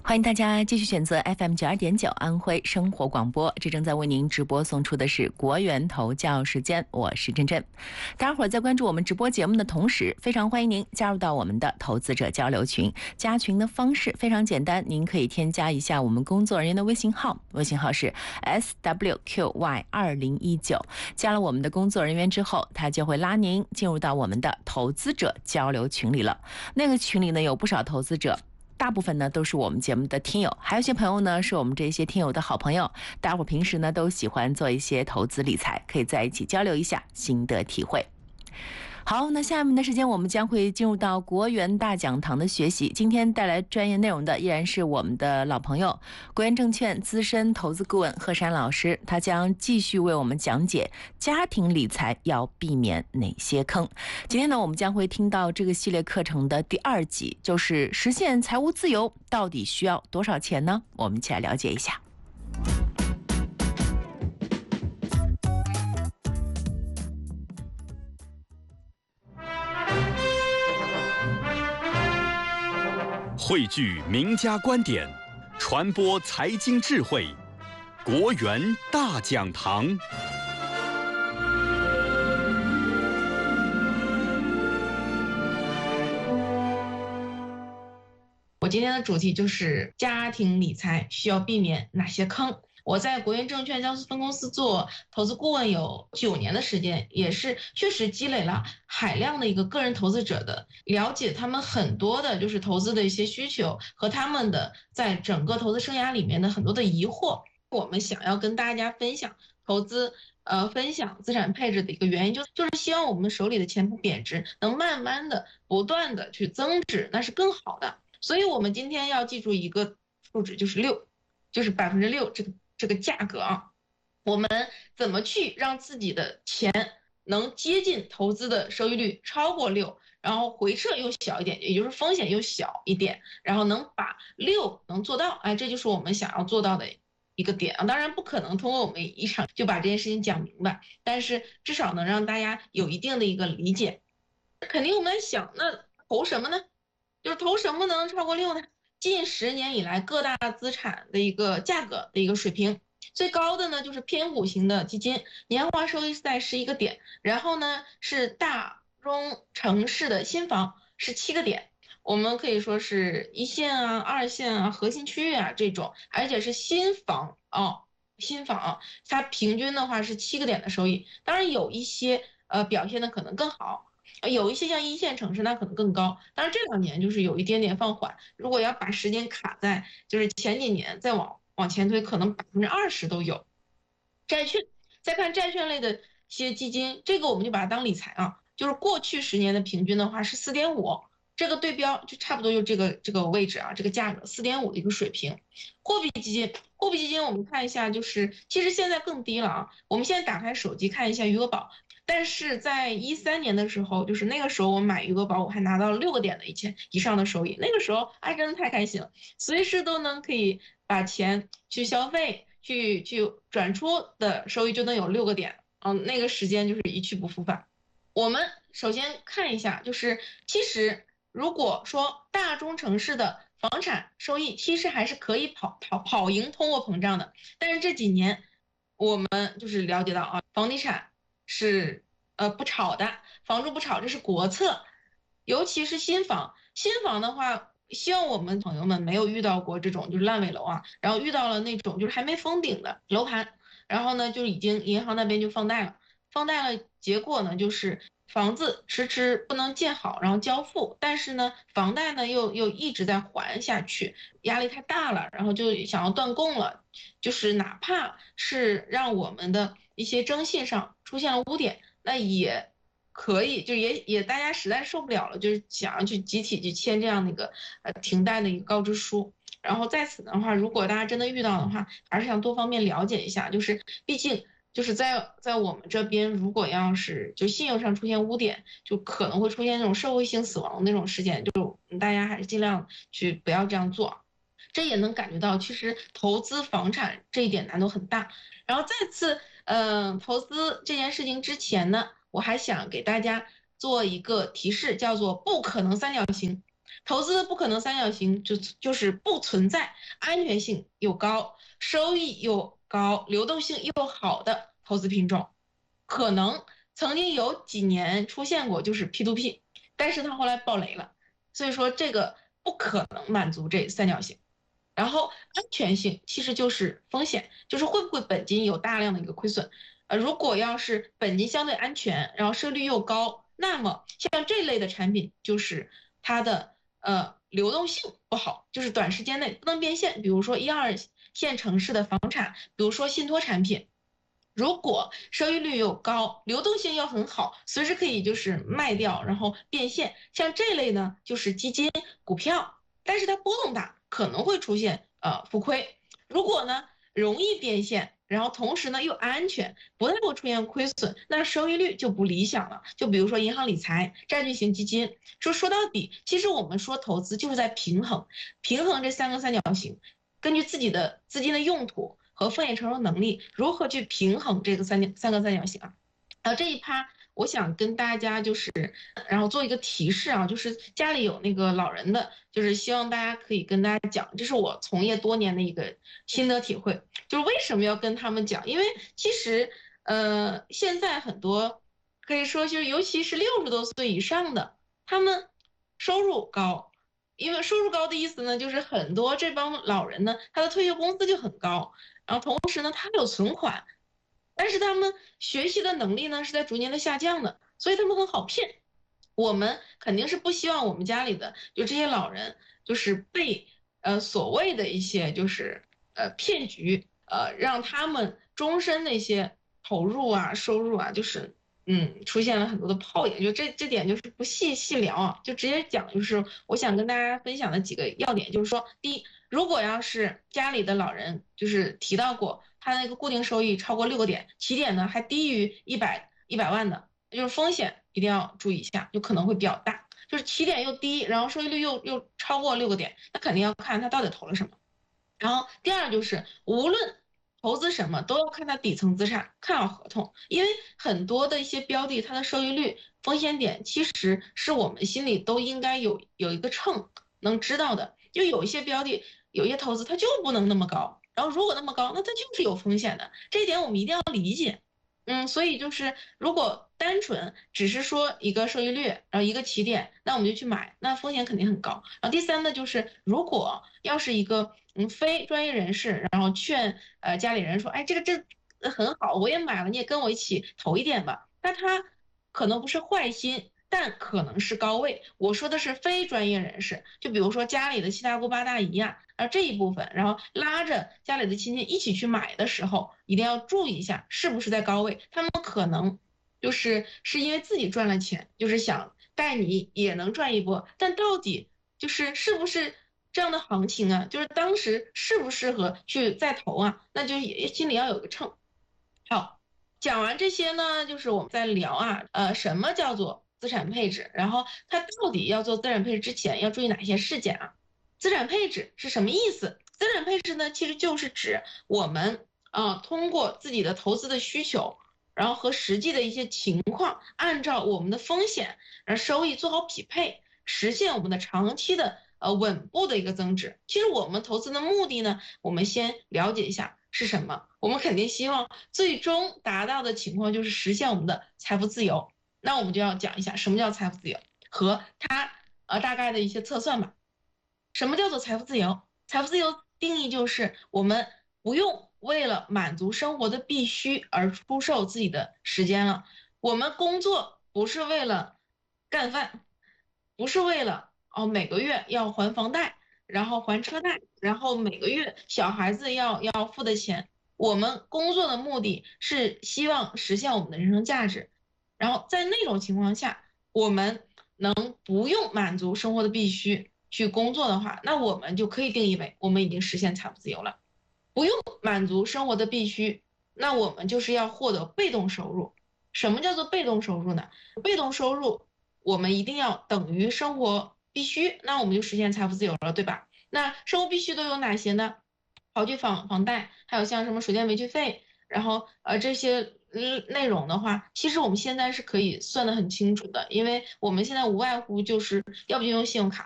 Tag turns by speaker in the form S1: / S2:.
S1: 欢迎大家继续选择 FM92.9安徽生活广播，这正在为您直播送出的是国元投教时间，我是珍珍。大家伙在关注我们直播节目的同时，非常欢迎您加入到我们的投资者交流群。加群的方式非常简单，您可以添加一下我们工作人员的微信号，微信号是 SWQY2019。加了我们的工作人员之后，他就会拉您进入到我们的投资者交流群里了。那个群里呢，有不少投资者。大部分呢都是我们节目的听友，还有一些朋友呢是我们这些听友的好朋友，大伙平时呢都喜欢做一些投资理财，可以在一起交流一下心得体会。好，那下面的时间我们将会进入到国元大讲堂的学习。今天带来专业内容的依然是我们的老朋友国元证券资深投资顾问贺山老师，他将继续为我们讲解家庭理财要避免哪些坑。今天呢，我们将会听到这个系列课程的第2集，就是实现财务自由到底需要多少钱呢？我们一起来了解一下。
S2: 汇聚名家观点，传播财经智慧，国元大讲堂。
S3: 我今天的主题就是家庭理财需要避免哪些坑。我在国元证券江苏分公司做投资顾问有9年的时间，也是确实积累了海量的一个个人投资者的了解，他们很多的就是投资的一些需求和他们的在整个投资生涯里面的很多的疑惑。我们想要跟大家分享投资分享资产配置的一个原因，就是希望我们手里的钱不贬值，能慢慢的不断的去增值，那是更好的。所以我们今天要记住一个数值，就是6%，就是6%这个价格啊。我们怎么去让自己的钱能接近投资的收益率超过6%，然后回撤又小一点，也就是风险又小一点，然后能把6能做到，这就是我们想要做到的一个点啊。当然不可能通过我们一场就把这件事情讲明白，但是至少能让大家有一定的一个理解。肯定我们在想，那投什么呢？就是投什么能超过6呢？近10年以来各大资产的一个价格的一个水平，最高的呢就是偏股型的基金，年化收益是在11个点，然后呢是大中城市的新房是7个点。我们可以说是1线啊、2线啊、核心区域啊这种，而且是新房它平均的话是7个点的收益。当然有一些表现的可能更好。有一些像1线城市那可能更高，当然这2年就是有一点点放缓。如果要把时间卡在就是前几年再往前推，可能20%都有。债券，再看债券类的一些基金，这个我们就把它当理财啊，就是过去10年的平均的话是4.5，这个对标就差不多就这个位置啊，这个价格4.5的一个水平。货币基金我们看一下，就是其实现在更低了啊。我们现在打开手机看一下余额宝。但是在13年的时候，就是那个时候我买余额宝，我还拿到了6个点的以上的收益。那个时候真的太开心了，随时都能可以把钱去消费，去转出的收益就能有6个点。那个时间就是一去不复返。我们首先看一下，就是其实如果说大中城市的房产收益其实还是可以跑赢通货膨胀的，但是这几年我们就是了解到啊，房地产是不炒的，房住不炒，这是国策。尤其是新房的话，希望我们朋友们没有遇到过这种就是烂尾楼啊，然后遇到了那种就是还没封顶的楼盘，然后呢就已经银行那边就放贷了，结果呢就是房子迟迟不能建好，然后交付，但是呢房贷呢又一直在还下去，压力太大了，然后就想要断供了。就是哪怕是让我们的一些征信上出现了污点，那也可以，就也大家实在受不了了，就是想要去集体去签这样的一个停贷的一个告知书。然后在此的话，如果大家真的遇到的话，还是想多方面了解一下，就是毕竟就是在我们这边，如果要是就信用上出现污点，就可能会出现那种社会性死亡那种事件，就大家还是尽量去不要这样做。这也能感觉到，其实投资房产这一点难度很大。然后再次，投资这件事情之前呢，我还想给大家做一个提示，叫做不可能三角形。 投资不可能三角形就是不存在安全性又高、收益又高、流动性又好的投资品种。可能曾经有几年出现过，就是 P2P， 但是它后来爆雷了，所以说这个不可能满足这三角形。然后安全性其实就是风险，就是会不会本金有大量的一个亏损。如果要是本金相对安全，然后收益率又高，那么像这类的产品就是它的流动性不好，就是短时间内不能变现。比如说1、2线城市的房产，比如说信托产品，如果收益率又高，流动性又很好，随时可以就是卖掉，然后变现。像这类呢，就是基金、股票，但是它波动大，可能会出现浮亏。如果呢容易变现，然后同时呢又安全，不太会出现亏损，那收益率就不理想了。就比如说银行理财、债券型基金，说到底，其实我们说投资就是在平衡这三个三角形，根据自己的资金的用途和风险承受能力，如何去平衡这个三个三角形啊？这一趴我想跟大家就是，然后做一个提示啊，就是家里有那个老人的，就是希望大家可以跟大家讲，这是我从业多年的一个心得体会，就是为什么要跟他们讲？因为其实现在很多可以说就是尤其是60多岁以上的，他们收入高。因为收入高的意思呢，就是很多这帮老人呢，他的退休工资就很高，然后同时呢，他有存款，但是他们学习的能力呢是在逐年的下降的，所以他们很好骗。我们肯定是不希望我们家里的就这些老人就是被所谓的一些就是骗局让他们终身的一些投入啊收入啊就是出现了很多的泡影，就这点就是不细聊啊，就直接讲，就是我想跟大家分享的几个要点，就是说，第一，如果要是家里的老人就是提到过他那个固定收益超过6个点，起点呢还低于100万的，就是风险一定要注意一下，就可能会比较大，就是起点又低，然后收益率又超过6个点，那肯定要看他到底投了什么。然后第二就是无论投资什么都要看它底层资产，看好合同，因为很多的一些标的，它的收益率、风险点，其实是我们心里都应该有一个秤能知道的。就有一些标的，有一些投资它就不能那么高，然后如果那么高，那它就是有风险的，这一点我们一定要理解。所以就是如果单纯只是说一个收益率，然后一个起点，那我们就去买，那风险肯定很高。然后第三呢，就是如果要是一个非专业人士，然后劝家里人说，哎，这很好，我也买了，你也跟我一起投一点吧。那他可能不是坏心，但可能是高位。我说的是非专业人士，就比如说家里的七大姑八大姨呀，这一部分，然后拉着家里的亲戚一起去买的时候，一定要注意一下是不是在高位。他们可能是因为自己赚了钱，就是想带你也能赚一波，但到底是不是这样的行情啊？就是当时适不适合去再投啊？那就也心里要有个秤。好，讲完这些呢，就是我们在聊什么叫做资产配置，然后它到底要做资产配置之前要注意哪些事件啊？资产配置是什么意思？资产配置呢，其实就是指我们通过自己的投资的需求，然后和实际的一些情况，按照我们的风险，收益做好匹配，实现我们的长期的稳步的一个增值。其实我们投资的目的呢，我们先了解一下是什么。我们肯定希望最终达到的情况就是实现我们的财富自由。那我们就要讲一下什么叫财富自由和它大概的一些测算吧。什么叫做财富自由？财富自由定义就是我们不用为了满足生活的必须而出售自己的时间了。我们工作不是为了干饭，不是为了每个月要还房贷，然后还车贷，然后每个月小孩子要付的钱。我们工作的目的是希望实现我们的人生价值，然后在那种情况下，我们能不用满足生活的必须去工作的话，那我们就可以定义为我们已经实现财富自由了。不用满足生活的必须，那我们就是要获得被动收入。什么叫做被动收入呢？被动收入我们一定要等于生活必须，那我们就实现财富自由了，对吧？那生活必须都有哪些呢？刨去房贷，还有像什么水电煤气费，然后这些内容的话，其实我们现在是可以算得很清楚的，因为我们现在无外乎就是要不就用信用卡，